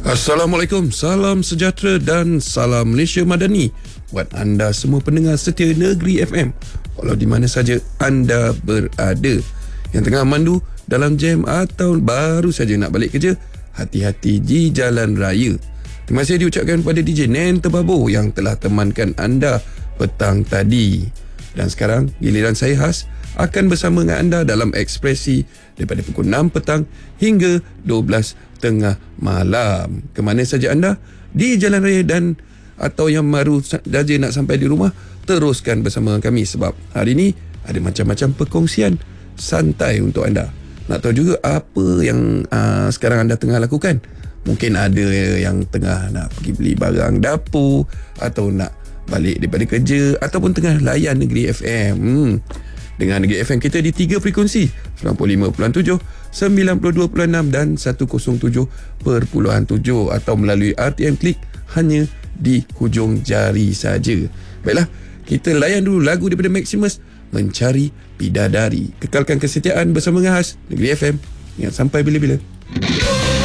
Assalamualaikum, salam sejahtera dan salam Malaysia Madani buat anda semua pendengar setia Negeri FM, walau di mana saja anda berada. Yang tengah mandu dalam jam atau baru saja nak balik kerja, hati-hati di jalan raya. Terima kasih diucapkan kepada DJ Nen Tebabo yang telah temankan anda petang tadi. Dan sekarang giliran saya Has akan bersama dengan anda dalam Ekspresi daripada pukul 6 petang hingga 12 tengah malam. Kemana saja anda di jalan raya dan atau yang baru saja nak sampai di rumah, teruskan bersama kami sebab hari ini ada macam-macam perkongsian santai untuk anda. Nak tahu juga apa yang sekarang anda tengah lakukan? Mungkin ada yang tengah nak pergi beli barang dapur, atau nak balik daripada kerja, ataupun tengah layan Negeri FM. Dengan Negeri FM kita di 3 frekuensi, 95.7, 92.6 dan 107.7, atau melalui RTM Klik hanya di hujung jari saja. Baiklah, kita layan dulu lagu daripada Maximus, Mencari Bidadari. Kekalkan kesetiaan bersama dengan Has Negeri FM yang sampai bila-bila.